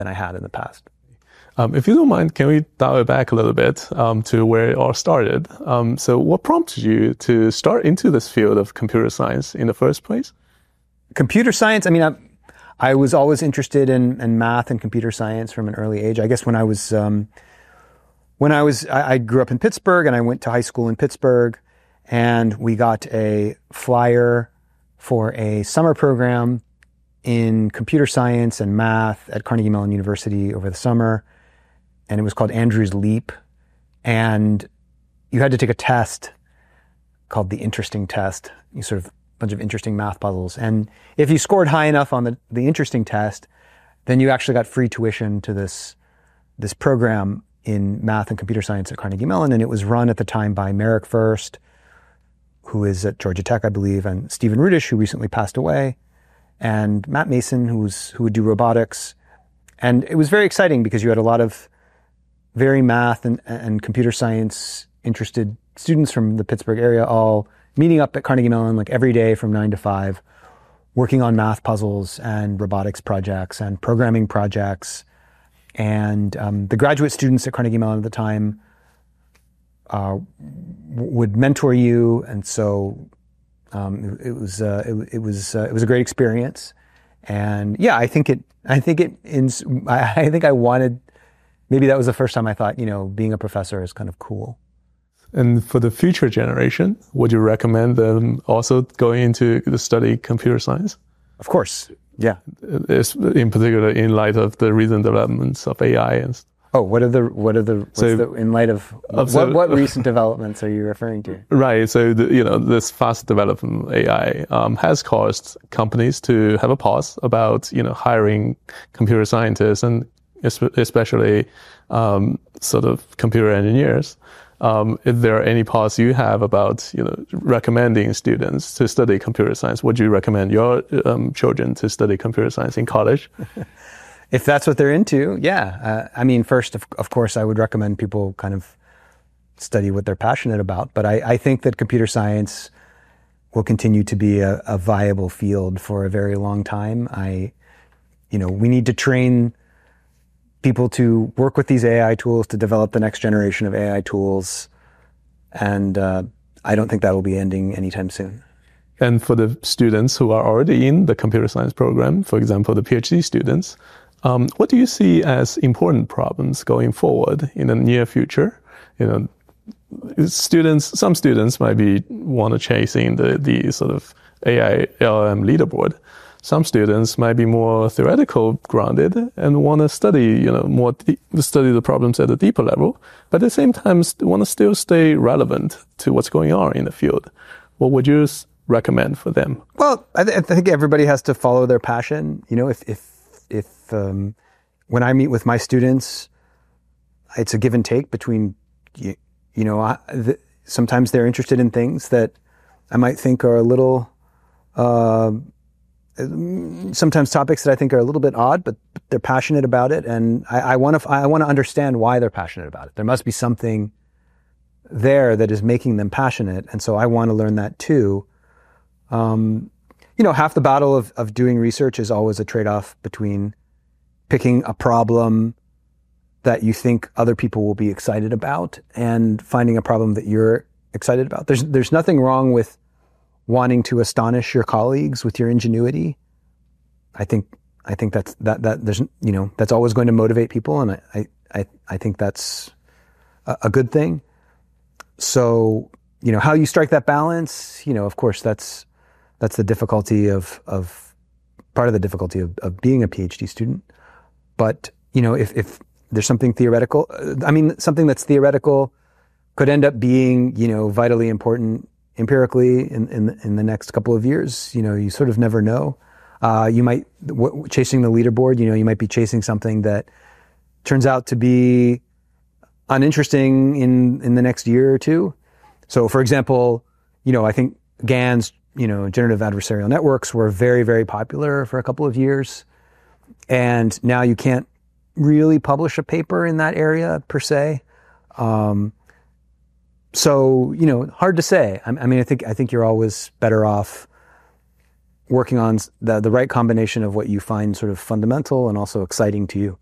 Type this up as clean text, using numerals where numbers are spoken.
than I had in the past. If you don't mind, can we dial it back a little bit to where it all started? So what prompted you to start into this field of computer science in the first place? Computer science, I mean, I was always interested in math and computer science from an early age. I guess I grew up in Pittsburgh and I went to high school in Pittsburgh, and we got a flyer for a summer program in computer science and math at Carnegie Mellon University over the summer. And it was called Andrew's Leap. And you had to take a test called the interesting test. You sort of a bunch of interesting math puzzles. And if you scored high enough on the interesting test, then you actually got free tuition to this program in math and computer science at Carnegie Mellon. And it was run at the time by Merrick First, who is at Georgia Tech, I believe, and Stephen Rudish, who recently passed away, and Matt Mason, who would do robotics. And it was very exciting because you had a lot of very math and computer science interested students from the Pittsburgh area all meeting up at Carnegie Mellon like every day from 9 to 5, working on math puzzles and robotics projects and programming projects. And the graduate students at Carnegie Mellon at the time would mentor you, and so it was a great experience. And yeah, I think I wanted. Maybe that was the first time I thought, being a professor is kind of cool. And for the future generation, would you recommend them also going into the study computer science? Of course, yeah. In particular, in light of the recent developments of AI and. Oh, in light of what recent developments are you referring to? Right. So this fast development AI has caused companies to have a pause about hiring computer scientists and especially sort of computer engineers. If there are any pause you have about recommending students to study computer science, would you recommend your children to study computer science in college? If that's what they're into, yeah. I mean, first, of course, I would recommend people kind of study what they're passionate about. But I think that computer science will continue to be a viable field for a very long time. We need to train people to work with these AI tools, to develop the next generation of AI tools. And I don't think that will be ending anytime soon. And for the students who are already in the computer science program, for example, the PhD students, what do you see as important problems going forward in the near future? Some students might want to chasing the sort of AI LLM leaderboard. Some students might be more theoretical grounded and want to study, study the problems at a deeper level, but at the same time want to still stay relevant to what's going on in the field. What would you recommend for them? Well, I think everybody has to follow their passion. If when I meet with my students, it's a give and take between, sometimes they're interested in things that I might think are a little, sometimes topics that I think are a little bit odd, but they're passionate about it, and I want to understand why they're passionate about it. There must be something there that is making them passionate, and so I want to learn that too. Half the battle of doing research is always a trade-off between picking a problem that you think other people will be excited about and finding a problem that you're excited about. There's nothing wrong with wanting to astonish your colleagues with your ingenuity. I think that's that's always going to motivate people, and I think that's a good thing. So, how you strike that balance, of course that's the difficulty of part of the difficulty of being a PhD student. But, if there's something theoretical, something that's theoretical could end up being, vitally important empirically in the next couple of years. You sort of never know. You might, chasing the leaderboard, you might be chasing something that turns out to be uninteresting in the next year or two. So, for example, I think GANs, generative adversarial networks were very, very popular for a couple of years. And now you can't really publish a paper in that area per se. So, hard to say. I think you're always better off working on the right combination of what you find sort of fundamental and also exciting to you.